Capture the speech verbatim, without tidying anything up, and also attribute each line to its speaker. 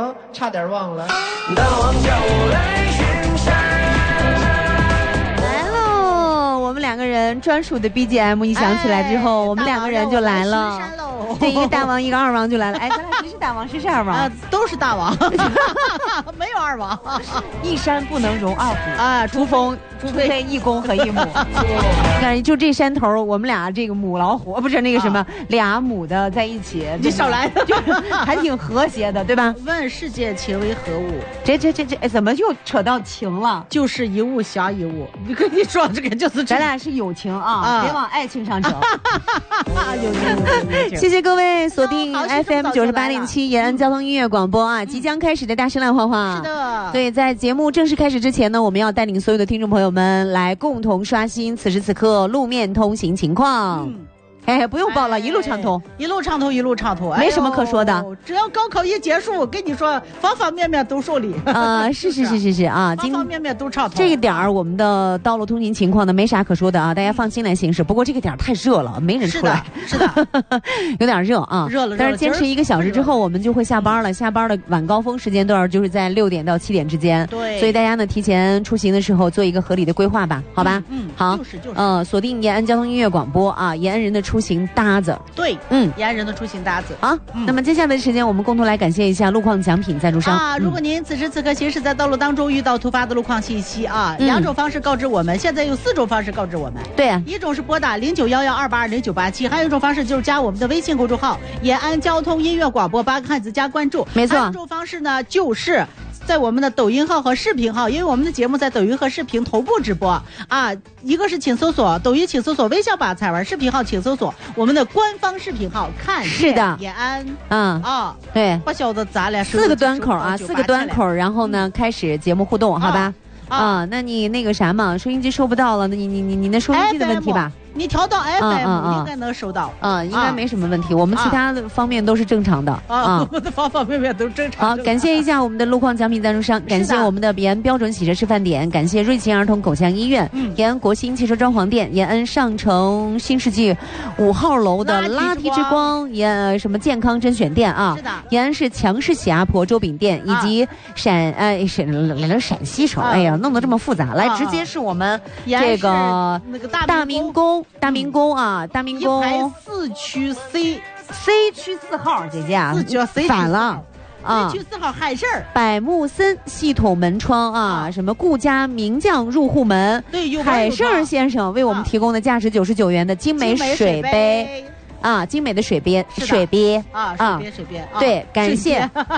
Speaker 1: 王差点忘了。
Speaker 2: 大王叫我来巡山。
Speaker 3: 来喽！我们两个人专属的 B G M 一响起来之后，哎、我们两个人就来了。对，一个大王，一个二王就来了。哎，咱俩谁是大王，谁是二王？
Speaker 4: 啊，都是大王，没有二王。
Speaker 3: 一山不能容二虎啊，除非除非一公和一母。你看，就这山头，我们俩这个母老虎，不是那个什么、啊、俩母的在一起，
Speaker 4: 你少来，
Speaker 3: 就还挺和谐的，对吧？
Speaker 4: 问世界情为何物？
Speaker 3: 这这这这，哎，怎么又扯到情了？
Speaker 4: 就是一物降一物。你跟你说，这个就是
Speaker 3: 咱俩是友情啊，啊别往爱情上扯。
Speaker 4: 有情有情。
Speaker 3: 谢谢各位锁定 F M 九十八点七延安交通音乐广播啊！即将开始的大声浪画画，
Speaker 4: 是的。
Speaker 3: 对，在节目正式开始之前呢，我们要带领所有的听众朋友们来共同刷新此时此刻路面通行情况。嗯哎，不用报了，哎、一路畅通，
Speaker 4: 一路畅通，一路畅通，
Speaker 3: 没什么可说的。
Speaker 4: 哎、只要高考一结束，我跟你说，方方面面都受理。
Speaker 3: 啊、呃，是是是是是啊，
Speaker 4: 方方面面都畅通。
Speaker 3: 这个点儿，我们的道路通行情况呢，没啥可说的啊，大家放心来行驶。不过这个点儿太热了，没人出来，
Speaker 4: 是的，是的
Speaker 3: 有点热啊，
Speaker 4: 热了。
Speaker 3: 但是坚持一个小时之后，我们就会下班了。下班的晚高峰时间段就是在六点到七点之间。
Speaker 4: 对，
Speaker 3: 所以大家呢，提前出行的时候做一个合理的规划吧，好吧？
Speaker 4: 嗯，
Speaker 3: 好，
Speaker 4: 就是就是。
Speaker 3: 呃，锁定延安交通音乐广播啊，延安人的出行搭子。
Speaker 4: 对，
Speaker 3: 嗯，
Speaker 4: 延安人的出行搭子。
Speaker 3: 好、嗯，那么接下来的时间，我们共同来感谢一下路况奖品赞助商
Speaker 4: 啊。如果您此时此刻行驶在道路当中遇到突发的路况信息啊，嗯、两种方式告知我们，现在有四种方式告知我们。
Speaker 3: 对啊，
Speaker 4: 一种是拨打零九幺幺二八二零九八七，还有一种方式就是加我们的微信公众号“延安交通音乐广播”八个汉字加关注。
Speaker 3: 没错，
Speaker 4: 还有一种方式呢就是。在我们的抖音号和视频号，因为我们的节目在抖音和视频同步直播啊，一个是请搜索抖音，请搜索微笑吧彩玩，视频号请搜索我们的官方视频号看
Speaker 3: 是的
Speaker 4: 延安，
Speaker 3: 嗯
Speaker 4: 啊，
Speaker 3: 对，
Speaker 4: 不晓得咱俩
Speaker 3: 四个端口啊，四个端口，然后呢、嗯、开始节目互动，好吧？啊，啊那你那个啥嘛，收音机收不到了，那你你你你那收音机的问题吧。
Speaker 4: 你调到 F M、
Speaker 3: 嗯嗯、
Speaker 4: 应该能收到，
Speaker 3: 嗯，应该没什么问题。啊、我们其他的方面都是正常的
Speaker 4: 啊，啊我们的方方面面都正常。
Speaker 3: 好，感谢一下我们的路况奖品赞助商，感谢我们的延安标准洗车示范点，感谢瑞琴儿童口腔医院，嗯、延安国新汽车装潢店，延安上城新世纪五号楼的拉提之光，延安什么健康甄选店啊，
Speaker 4: 是的，
Speaker 3: 延安市强势喜鸭婆粥饼店，以及陕呃陕来了陕西省，哎呀，弄得这么复杂，来直接是我们这个大明宫，大明宫啊。啊，大明宫
Speaker 4: 一排四区 C
Speaker 3: C 区四号，姐姐啊，
Speaker 4: 四区 C
Speaker 3: 反了啊！
Speaker 4: C 区四号海事儿
Speaker 3: 百慕森系统门窗啊，啊什么顾家名匠入户门，
Speaker 4: 对，有
Speaker 3: 海事儿先生为我们提供的价值九十九元的精美水杯啊，精美的水杯，水杯
Speaker 4: 啊，水杯水杯，
Speaker 3: 对，感谢。